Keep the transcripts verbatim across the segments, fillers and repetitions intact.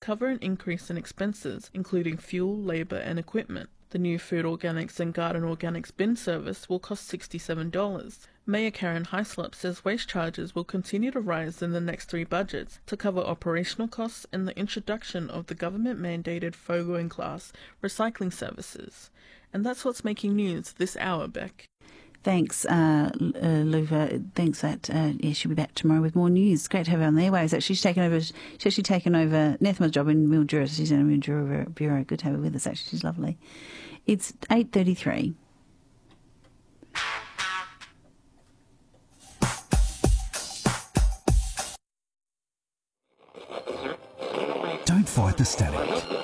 cover an increase in expenses, including fuel, labour and equipment. The new Food Organics and Garden Organics bin service will cost sixty-seven dollars. Mayor Karen Heislop says waste charges will continue to rise in the next three budgets to cover operational costs and the introduction of the government-mandated FOGO and glass recycling services. And that's what's making news this hour, Beck. Thanks, uh, uh, Luva. Thanks for that. Uh, yeah, she'll be back tomorrow with more news. Great to have her on the airwaves. Actually, she's taken over. She's actually taken over Nethma's job in Mildura. She's in the Mildura Bureau. Good to have her with us. Actually, she's lovely. It's eight thirty-three. Don't fight the static.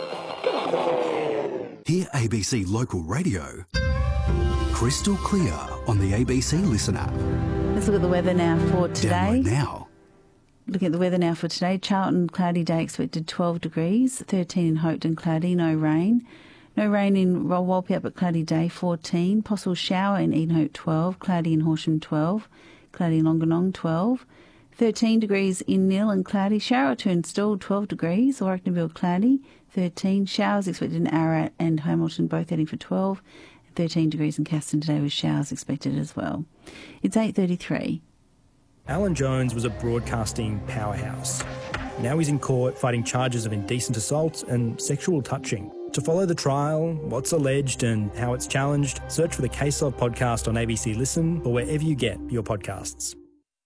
Hear A B C Local Radio crystal clear on the A B C Listen app. Let's look at the weather now for today. Download now. Looking at the weather now for today. Charlton, cloudy day expected twelve degrees. thirteen in Hopeton, cloudy, no rain. No rain in Walpia, but cloudy day, fourteen. Possible shower in Edenhope, twelve. Cloudy in Horsham, twelve. Cloudy in Longanong, twelve. thirteen degrees in Nil and cloudy. Shower to install, twelve degrees. Warwickneville, cloudy, thirteen. Showers expected in Ararat and Hamilton, both heading for twelve. thirteen degrees in Caston today with showers expected as well. It's eight thirty-three. Alan Jones was a broadcasting powerhouse. Now he's in court fighting charges of indecent assault and sexual touching. To follow the trial, what's alleged and how it's challenged, search for the Case Of podcast on A B C Listen or wherever you get your podcasts.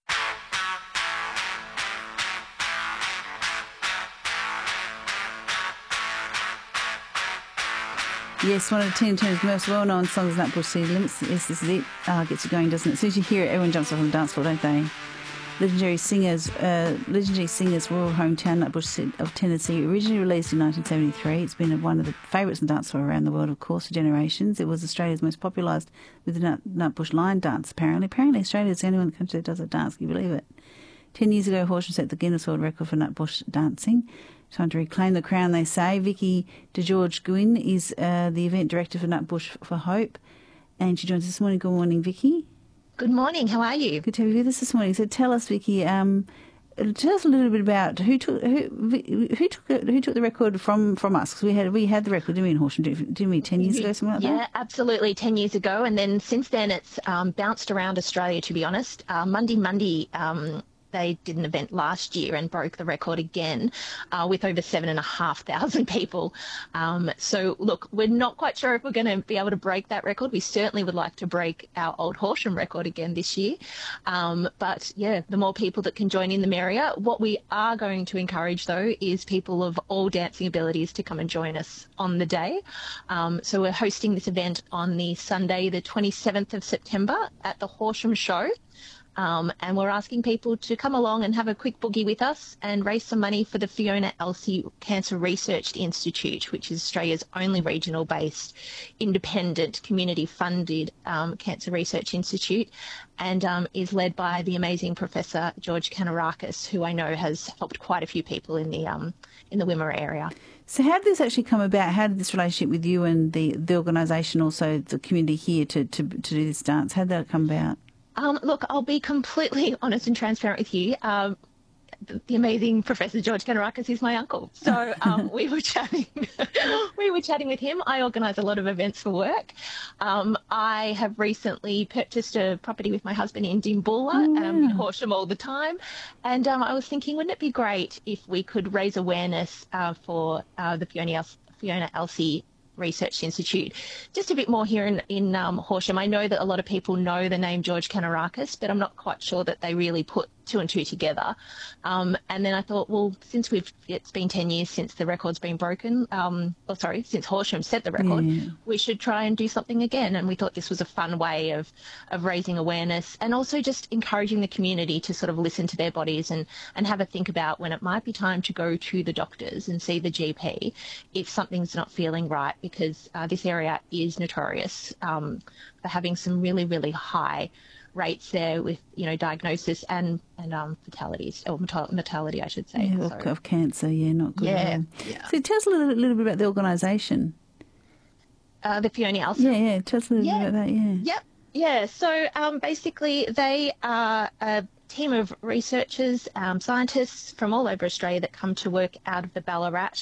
Yes, one of the Tina Turner's most well-known songs is Nutbush City Limits. Yes, this is it. Ah, gets you going, doesn't it? As soon as you hear it, everyone jumps off on the dance floor, don't they? Legendary singers, uh, legendary singers' rural hometown, Nutbush of Tennessee, originally released in nineteen seventy-three. It's been one of the favourites in dance floor around the world, of course, for generations. It was Australia's most popularised with the Nut, Nutbush line dance, apparently. Apparently, Australia is the only one in the country that does a dance. Can you believe it? Ten years ago, Horsham set the Guinness World Record for Nutbush dancing. Time to reclaim the crown, they say. Vicky DeGeorge Gwynn is uh, the event director for Nutbush for Hope, and she joins us this morning. Good morning, Vicky. Good morning. How are you? Good to have you with us this morning. So tell us, Vicky, um, tell us a little bit about who took who who took who took the record from, from us, because we had we had the record, didn't we, in Horsham, didn't we, ten years ago, something like yeah, that? Yeah, absolutely, ten years ago, and then since then it's um, bounced around Australia. To be honest, uh, Monday Monday. Um, They did an event last year and broke the record again uh, with over seven and a half thousand people. Um, so, look, we're not quite sure if we're going to be able to break that record. We certainly would like to break our old Horsham record again this year. Um, but, yeah, the more people that can join in, the merrier. What we are going to encourage, though, is people of all dancing abilities to come and join us on the day. Um, so we're hosting this event on the Sunday, the twenty-seventh of September at the Horsham Show. Um, and we're asking people to come along and have a quick boogie with us and raise some money for the Fiona Elsie Cancer Research Institute, which is Australia's only regional-based, independent, community-funded um, cancer research institute, and um, is led by the amazing Professor George Kanarakis, who I know has helped quite a few people in the um, in the Wimmera area. So how did this actually come about? How did this relationship with you and the, the organisation, also the community here, to, to, to do this dance, how did that come about? Um, look, I'll be completely honest and transparent with you. Um, the, the amazing Professor George Kanarakis is my uncle. So um, we were chatting. we were chatting with him. I organise a lot of events for work. Um, I have recently purchased a property with my husband in Dimbulla, oh, wow. um, in Horsham all the time. And um, I was thinking, wouldn't it be great if we could raise awareness uh, for uh, the Fiona, Fiona Elsie Research Institute just a bit more here in, in um, Horsham. I know that a lot of people know the name George Kanarakis, but I'm not quite sure that they really put two and two together. Um, and then I thought, well, since we've it's been ten years since the record's been broken, um, oh, sorry, since Horsham set the record, yeah. we should try and do something again. And we thought this was a fun way of, of raising awareness and also just encouraging the community to sort of listen to their bodies and, and have a think about when it might be time to go to the doctors and see the G P if something's not feeling right, because uh, this area is notorious um, for having some really, really high rates there with, you know, diagnosis and, and um, fatalities, or mortality, I should say. Yeah, so, of cancer, yeah, not good. Yeah, yeah. So tell us a little, little bit about the organisation. Uh, the Fiona Elsie? Yeah, yeah, tell us a little yeah. bit about that, yeah. Yep, yeah. So um, basically they are a team of researchers, um, scientists from all over Australia that come to work out of the Ballarat